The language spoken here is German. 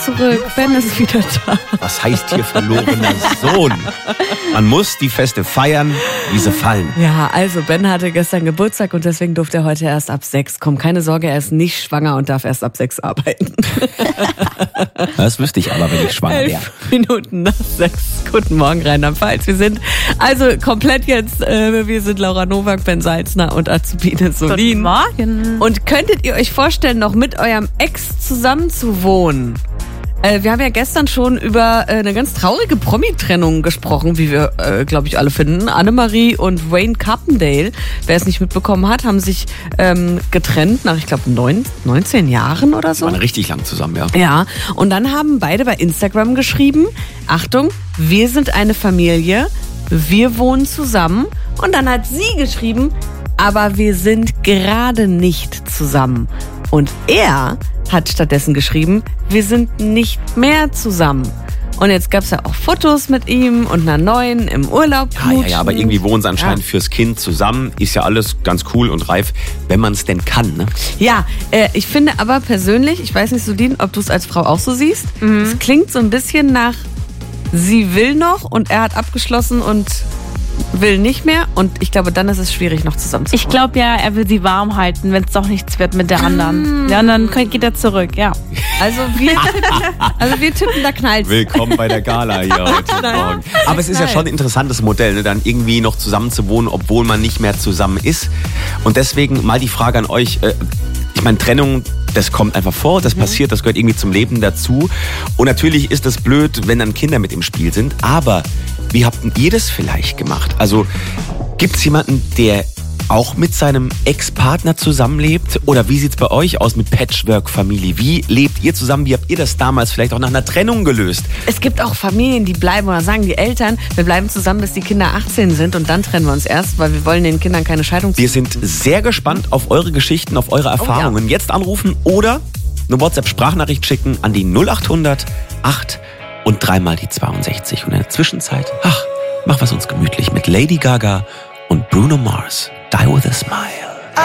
Zurück, Ben ist wieder da. Was heißt hier verlorener Sohn? Man muss die Feste feiern, wie sie fallen. Ja, also Ben hatte gestern Geburtstag und deswegen durfte er heute erst ab 6 kommen. Keine Sorge, er ist nicht schwanger und darf erst ab 6 arbeiten. Das wüsste ich aber, wenn ich schwanger wäre. 11 Minuten nach 6. Guten Morgen, Rheinland-Pfalz. Wir sind also komplett jetzt, wir sind Laura Nowak, Ben Salzner und Azubine Solin. Guten Morgen. Und könntet ihr euch vorstellen, noch mit eurem Ex zusammen zu wohnen? Wir haben ja gestern schon über eine ganz traurige Promi-Trennung gesprochen, wie wir, glaube ich, alle finden. Annemarie und Wayne Carpendale, wer es nicht mitbekommen hat, haben sich getrennt nach, ich glaube, 19 Jahren oder so. Die waren richtig lang zusammen, ja. Ja, und dann haben beide bei Instagram geschrieben, Achtung, wir sind eine Familie, wir wohnen zusammen. Und dann hat sie geschrieben, aber wir sind gerade nicht zusammen. Und er hat stattdessen geschrieben, wir sind nicht mehr zusammen. Und jetzt gab es ja auch Fotos mit ihm und einer neuen im Urlaub. Ja, aber irgendwie wohnen sie anscheinend fürs Kind zusammen. Ist ja alles ganz cool und reif, wenn man es denn kann, ne? Ja, ich finde aber persönlich, ich weiß nicht, Solin, ob du es als Frau auch so siehst, es klingt so ein bisschen nach, sie will noch und er hat abgeschlossen und will nicht mehr. Und ich glaube, dann ist es schwierig, noch zusammen zu wohnen. Ich glaube ja, er will sie warm halten, wenn es doch nichts wird mit der anderen. Ja, und dann geht er zurück, ja. Also wir tippen, da knallt's. Willkommen bei der Gala hier heute Morgen. Aber es ist ja schon ein interessantes Modell, ne? Dann irgendwie noch zusammen zu wohnen, obwohl man nicht mehr zusammen ist. Und deswegen mal die Frage an euch. Ich meine, Trennung, das kommt einfach vor, das passiert, das gehört irgendwie zum Leben dazu. Und natürlich ist das blöd, wenn dann Kinder mit im Spiel sind. Aber wie habt ihr das vielleicht gemacht? Also gibt es jemanden, der auch mit seinem Ex-Partner zusammenlebt? Oder wie sieht's bei euch aus mit Patchwork-Familie? Wie lebt ihr zusammen? Wie habt ihr das damals vielleicht auch nach einer Trennung gelöst? Es gibt auch Familien, die bleiben, oder sagen die Eltern, wir bleiben zusammen, bis die Kinder 18 sind und dann trennen wir uns erst, weil wir wollen den Kindern keine Scheidung Wir sind sehr gespannt auf eure Geschichten, auf eure Erfahrungen. Jetzt anrufen oder eine WhatsApp-Sprachnachricht schicken an die 0800 8 und 3 mal die 62. Und in der Zwischenzeit, machen wir es uns gemütlich mit Lady Gaga und Bruno Mars. Die with a Smile.